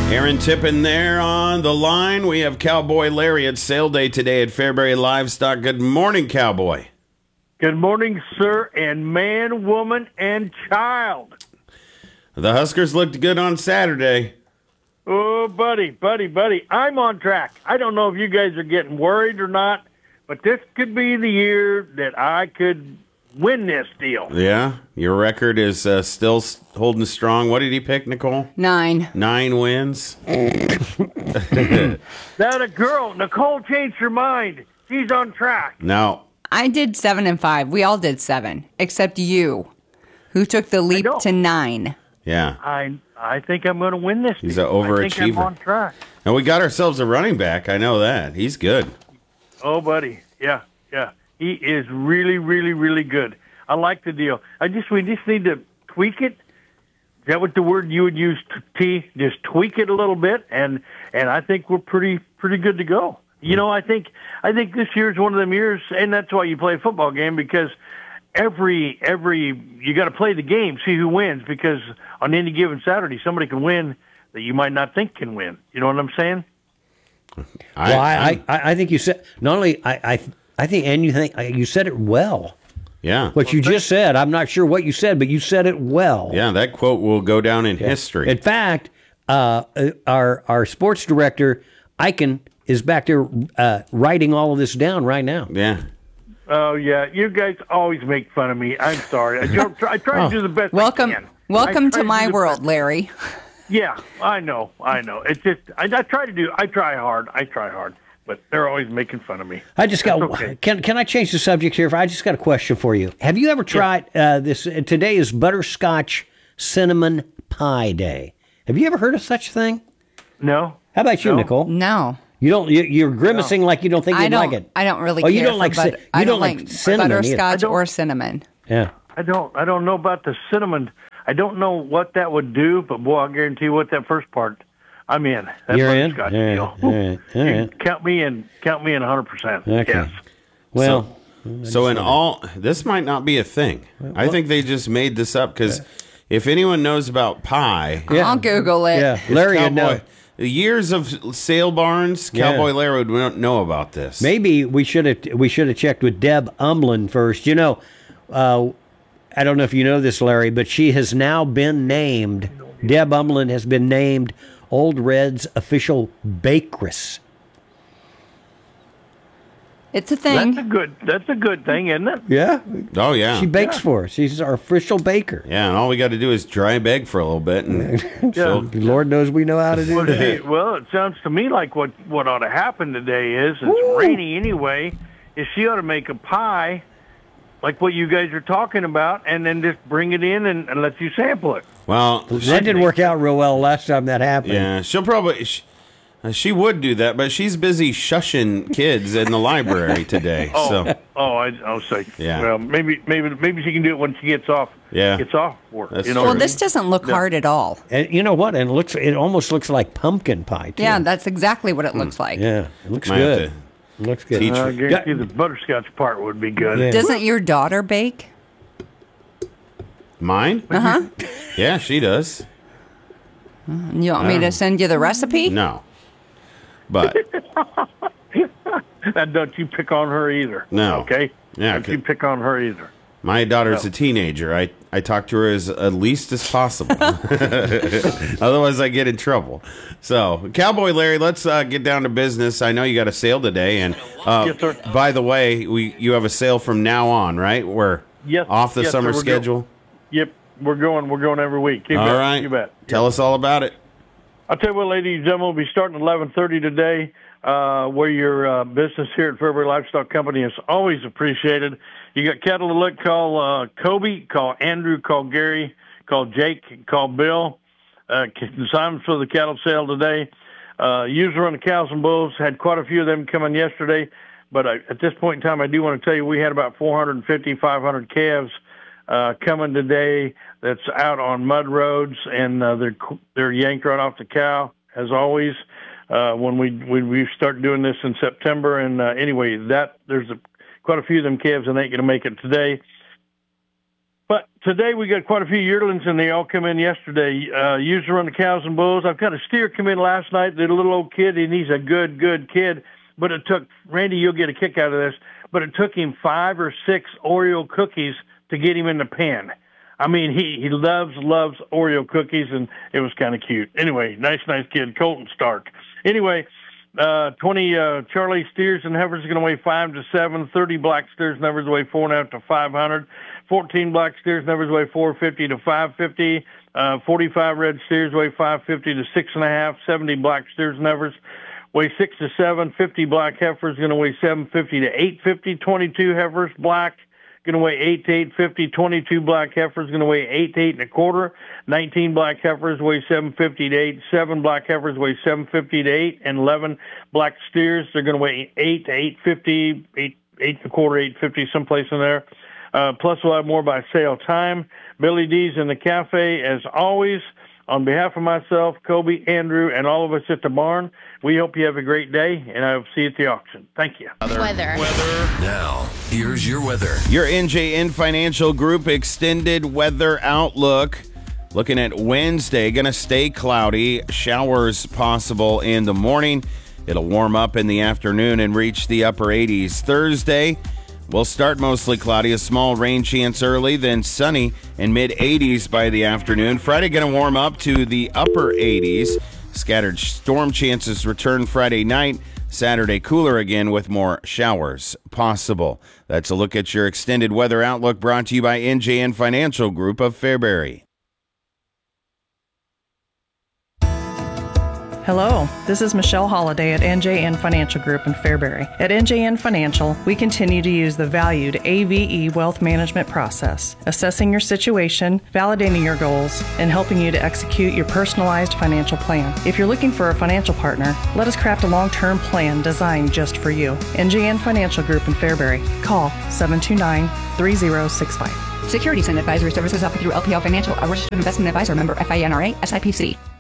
Aaron Tippin there on the line. We have Cowboy Larry at sale day today at Fairbury Livestock. Good morning, Cowboy. Good morning, sir, and man, woman, and child. The Huskers looked good on Saturday. Oh, buddy. I'm on track. I don't know if you guys are getting worried or not, but this could be the year that I could win this deal. Yeah, your record is still holding strong. What did he pick, Nicole? 9. 9 wins. That a girl, Nicole changed her mind. She's on track. Now, I did 7 and 5. We all did 7, except you, who took the leap to 9. yeah. I think I'm going to win this. He's deal. an overachiever. I think I'm on track. And we got ourselves a running back. I know that. He's good. Oh, buddy. Yeah. He is really, really, really good. I like the deal. We just need to tweak it. Is that what the word you would use, T? Just tweak it a little bit, and I think we're pretty good to go. You know, I think this year is one of them years, and that's why you play a football game, because every you got to play the game, see who wins, because on any given Saturday somebody can win that you might not think can win. You know what I'm saying? I think you said not only I think, and you think you said it well. Yeah. What you just said, I'm not sure what you said, but you said it well. Yeah, that quote will go down in history. In fact, our sports director, Eichen, is back there writing all of this down right now. Yeah. Oh, yeah. You guys always make fun of me. I'm sorry. I try to do the best I can. Welcome to my world, Larry. Yeah, I know. It's just, I try hard. But they're always making fun of me. I just got. Okay. Can I change the subject here? I just got a question for you. Have you ever tried this? Today is butterscotch cinnamon pie day. Have you ever heard of such a thing? No. How about you, Nicole? No. You don't. You're grimacing like you don't think you'd like it. I don't really. Oh, care you don't like. You don't like cinnamon butterscotch either. or cinnamon. Yeah. I don't know about the cinnamon. I don't know what that would do, but boy, I'll guarantee you what that first part. I'm in. That You're in? butterscotch All deal. right. Count me in 100%. Okay. Yes. Well. So in all, this might not be a thing. I think they just made this up because if anyone knows about pie, I'll Google it. Yeah, Larry would know. Years of sale barns, Cowboy Larry would know about this. Maybe we should have checked with Deb Umlin first. You know, I don't know if you know this, Larry, but she has now been named. Deb Umlin has been named Old Red's official bakeress. It's a thing. That's a good thing, isn't it? Yeah. Oh yeah. She bakes for us. She's our official baker. Yeah, and all we got to do is dry beg for a little bit, and Lord knows we know how to do that. Well, it sounds to me like what ought to happen today is it's rainy anyway. Is she ought to make a pie like what you guys are talking about, and then just bring it in and let you sample it. Well, that didn't work out real well last time that happened. Yeah, she'll probably. She would do that, but she's busy shushing kids in the library today. I'll say. Yeah. Well, maybe she can do it when she gets off. Yeah. Gets off work. That's you know. Well, this doesn't look hard at all. And you know what? And it almost looks like pumpkin pie too. Yeah, that's exactly what it looks like. Yeah, it looks Might good. have to It looks good. teach I guarantee the butterscotch part would be good. Yeah. Doesn't your daughter bake? Mine? Uh-huh. Yeah, she does. You want me to send you the recipe? No. But And don't you pick on her either. No. Okay? Yeah, Don't you pick on her either. my daughter's a teenager. I talk to her as least as possible. Otherwise, I get in trouble. So, Cowboy Larry, let's get down to business. I know you got a sale today, and Yes, sir. by the way, you have a sale from now on, right? We're off the summer sir, schedule. Yep, we're going every week. You All bet. right. You bet. Tell us all about it. I'll tell you what, ladies and gentlemen, we'll be starting at 11:30 today. Where your business here at Fairbury Livestock Company is always appreciated. You got cattle to look, call Kobe, call Andrew, call Gary, call Jake, call Bill. Consignments for the cattle sale today. User on the cows and bulls, had quite a few of them coming yesterday. But at this point in time, I do want to tell you we had about 450, 500 calves coming today that's out on mud roads, and they're yanked right off the cow, as always. When we start doing this in September, and anyway, there's quite a few of them calves that ain't going to make it today. But today we got quite a few yearlings, and they all come in yesterday. Usually run the cows and bulls. I've got a steer come in last night. They're a little old kid, and he's a good kid. But it took, Randy, you'll get a kick out of this, but it took him 5 or 6 Oreo cookies to get him in the pen. I mean, he loves Oreo cookies, and it was kind of cute. Anyway, nice kid, Colton Stark. Anyway, 20 Charlie steers and heifers are going to weigh 5 to 7. 30 black steers and heifers weigh 4.5 to 500. 14 black steers and heifers weigh 450 to 550. 45 red steers weigh 550 to 6.5. 70 black steers and heifers weigh 6 to 7. 50 black heifers going to weigh 750 to 850. 22 heifers black going to weigh 8 to 850. 22 black heifers going to weigh 8 to 8.25. 19 black heifers weigh 750 to 8. 7 black heifers weigh 750 to 8. And 11 black steers, they're going to weigh 8 to 850, 8.25, 850, someplace in there. Plus we'll have more by sale time. Billy D's in the cafe, as always. On behalf of myself, Kobe, Andrew, and all of us at the barn, we hope you have a great day, and I'll see you at the auction. Thank you. Weather. Now, here's your weather. Your NJN Financial Group extended weather outlook. Looking at Wednesday, going to stay cloudy. Showers possible in the morning. It'll warm up in the afternoon and reach the upper 80s. Thursday, we'll start mostly cloudy, a small rain chance early, then sunny and mid-80s by the afternoon. Friday going to warm up to the upper 80s. Scattered storm chances return Friday night. Saturday cooler again with more showers possible. That's a look at your extended weather outlook brought to you by NJN Financial Group of Fairbury. Hello, this is Michelle Holliday at NJN Financial Group in Fairbury. At NJN Financial, we continue to use the valued AVE wealth management process, assessing your situation, validating your goals, and helping you to execute your personalized financial plan. If you're looking for a financial partner, let us craft a long-term plan designed just for you. NJN Financial Group in Fairbury. Call 729-3065. Securities and advisory services offered through LPL Financial, a registered investment advisor, member FINRA, SIPC.